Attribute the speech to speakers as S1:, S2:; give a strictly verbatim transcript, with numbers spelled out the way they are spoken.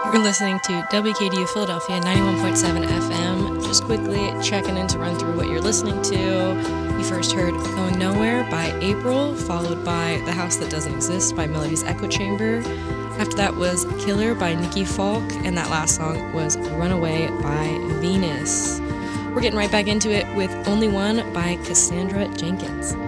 S1: You're listening to W K D U Philadelphia ninety-one point seven F M. Just quickly checking in to run through what you're listening to. You first heard Going Nowhere by April, followed by The House That Doesn't Exist by Melody's Echo Chamber. After that was Killer by Nikki Falk, and that last song was Runaway by Venus. We're getting right back into it with Only One by Cassandra Jenkins.